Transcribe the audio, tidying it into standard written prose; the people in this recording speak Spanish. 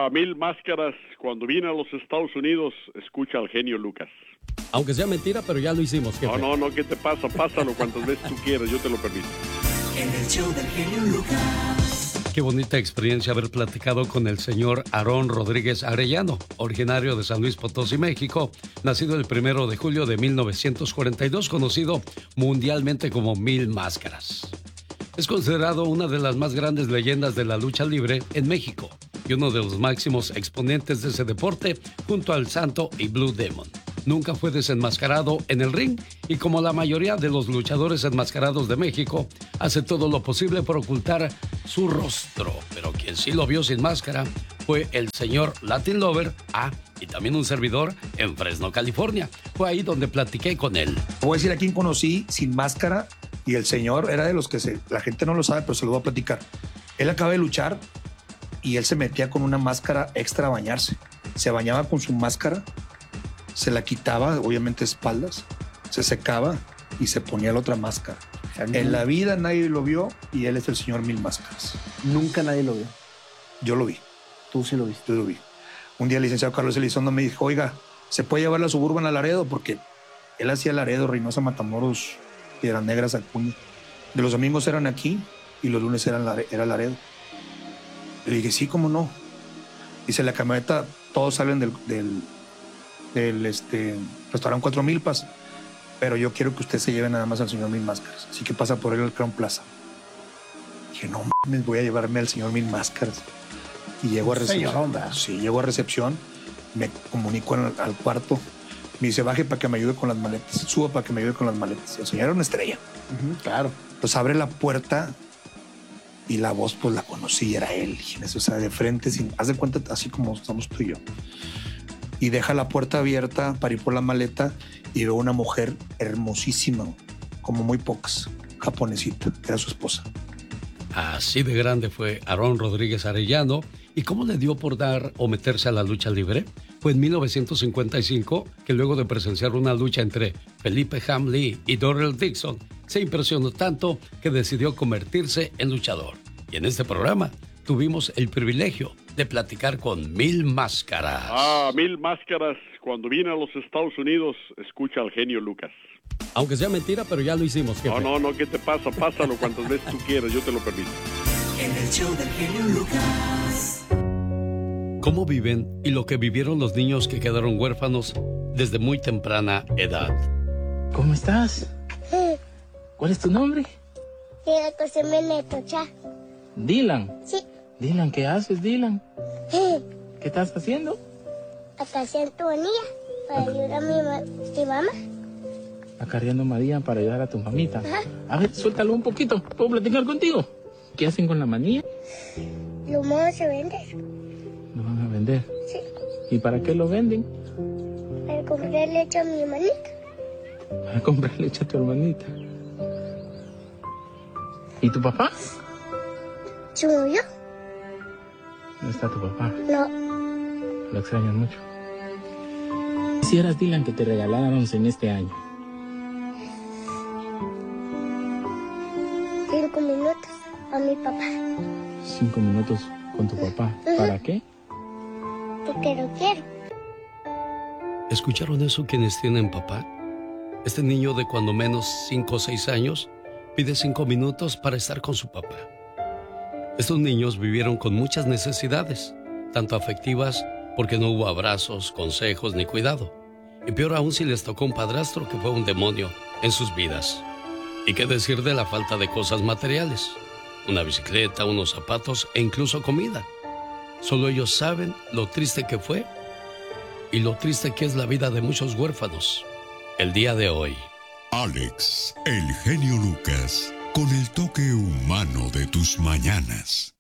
Mil Máscaras, cuando vine a los Estados Unidos, escucha al genio Lucas. Aunque sea mentira, pero ya lo hicimos, jefe. No, ¿qué te pasa? Pásalo cuantas veces tú quieras, yo te lo permito. En el show del genio Lucas. Qué bonita experiencia haber platicado con el señor Aarón Rodríguez Arellano, originario de San Luis Potosí, México, nacido el 1 de julio de 1942, conocido mundialmente como Mil Máscaras. Es considerado una de las más grandes leyendas de la lucha libre en México y uno de los máximos exponentes de ese deporte junto al Santo y Blue Demon. Nunca fue desenmascarado en el ring y como la mayoría de los luchadores enmascarados de México, hace todo lo posible por ocultar su rostro. Pero quien sí lo vio sin máscara fue el señor Latin Lover, y también un servidor en Fresno, California. Fue ahí donde platiqué con él. Voy a decir a quién conocí sin máscara y el señor era de los que la gente no lo sabe, pero se lo voy a platicar. Él acaba de luchar y él se metía con una máscara extra a bañarse. Se bañaba con su máscara, se la quitaba, obviamente espaldas, se secaba y se ponía la otra máscara. En la vida nadie lo vio y él es el señor Mil Máscaras. Nunca nadie lo vio. Yo lo vi. Tú sí lo viste. Yo lo vi. Un día el licenciado Carlos Elizondo me dijo, oiga, ¿se puede llevar la Suburban a Laredo? Porque él hacía Laredo, Reynosa, Matamoros, Piedras Negras, Acuña. De los domingos eran aquí y los lunes era Laredo. Le dije, sí, ¿cómo no? Dice, la camioneta, todos salen del restaurante Cuatro Milpas, pero yo quiero que usted se lleve nada más al señor Mil Máscaras. Así que pasa por él al Crown Plaza. Dije, no mames, voy a llevarme al señor Mil Máscaras. Y llego a recepción. Sí, llego a recepción, me comunico al cuarto. Me dice, baje para que me ayude con las maletas. Suba para que me ayude con las maletas. El señor era una estrella. Claro. Pues abre la puerta y la voz, pues la conocí, era él. O sea, de frente, haz de cuenta, así como estamos tú y yo. Y deja la puerta abierta para ir por la maleta y veo una mujer hermosísima, como muy pocas, japonesita, que era su esposa. Así de grande fue Aarón Rodríguez Arellano. ¿Y cómo le dio por dar o meterse a la lucha libre? Fue en 1955 que luego de presenciar una lucha entre Felipe Hamley y Doryl Dixon, se impresionó tanto que decidió convertirse en luchador. Y en este programa tuvimos el privilegio de platicar con Mil Máscaras. Mil Máscaras, cuando vine a los Estados Unidos, escucha al genio Lucas. Aunque sea mentira, pero ya lo hicimos, jefe. No, ¿qué te pasa? Pásalo cuantas veces tú quieras, yo te lo permito. En el show del genio Lucas. ¿Cómo viven y lo que vivieron los niños que quedaron huérfanos desde muy temprana edad? ¿Cómo estás? ¿Cuál es tu nombre? Dylan. Sí. Dylan, ¿qué haces, Dylan? ¿Qué estás haciendo? Acarreando a María para ayudar a mi mamá. Acarreando a María para ayudar a tu mamita. Ajá. A ver, suéltalo un poquito. ¿Puedo platicar contigo? ¿Qué hacen con la manía? Lo vamos a vender. ¿Lo van a vender? Sí. ¿Y para qué lo venden? Para comprar leche a mi hermanita. Para comprar leche a tu hermanita. ¿Y tu papá? ¿Se murió? ¿No está tu papá? No. Lo extrañas mucho. Quisieras, Dylan, que te regalaran en este año. 5 minutos a mi papá. 5 minutos con tu papá. ¿Para qué? Porque lo quiero. ¿Escucharon eso quienes tienen papá? Este niño de cuando menos 5 o 6 años pide 5 minutos para estar con su papá. Estos niños vivieron con muchas necesidades, tanto afectivas porque no hubo abrazos, consejos ni cuidado. Y peor aún si les tocó un padrastro que fue un demonio en sus vidas. ¿Y qué decir de la falta de cosas materiales? Una bicicleta, unos zapatos e incluso comida. Solo ellos saben lo triste que fue y lo triste que es la vida de muchos huérfanos el día de hoy. Alex, el genio Lucas, con el toque humano de tus mañanas.